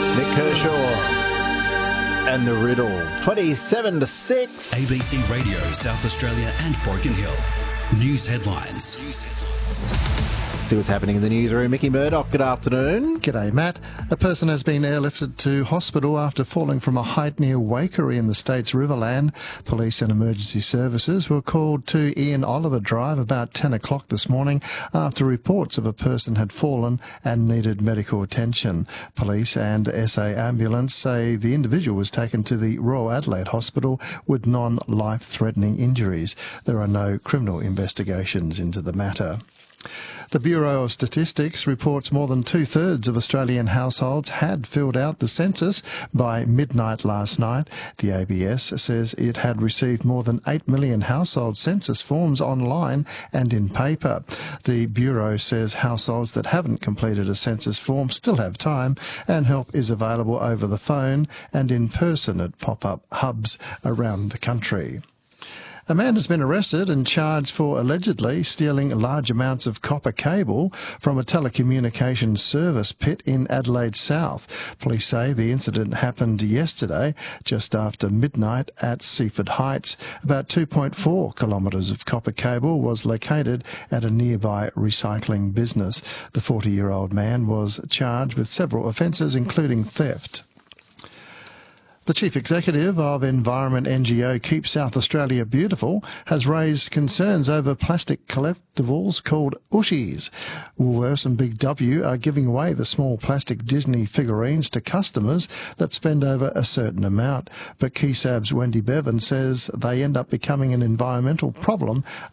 Nick Kershaw and the Riddle. 27 to 6. ABC Radio, South Australia and Broken Hill. News headlines. See what's happening in the newsroom. Mickey Murdoch, good afternoon. G'day, Matt. A person has been airlifted to hospital after falling from a height near Waikerie in the state's Riverland. Police and emergency services were called to Ian Oliver Drive about 10 o'clock this morning after reports of a person had fallen and needed medical attention. Police and SA Ambulance say the individual was taken to the Royal Adelaide Hospital with non-life-threatening injuries. There are no criminal investigations into the matter. The Bureau of Statistics reports more than two-thirds of Australian households had filled out the census by midnight last night. The ABS says it had received more than 8 million household census forms online and in paper. The Bureau says households that haven't completed a census form still have time, and help is available over the phone and in person at pop-up hubs around the country. A man has been arrested and charged for allegedly stealing large amounts of copper cable from a telecommunications service pit in Adelaide South. Police say the incident happened yesterday, just after midnight at Seaford Heights. About 2.4 kilometres of copper cable was located at a nearby recycling business. The 40-year-old man was charged with several offences, including theft. The Chief Executive of environment NGO Keep South Australia Beautiful has raised concerns over plastic collectibles called Ushies. Woolworths and Big W are giving away the small plastic Disney figurines to customers that spend over a certain amount. But KeySab's Wendy Bevan says they end up becoming an environmental problem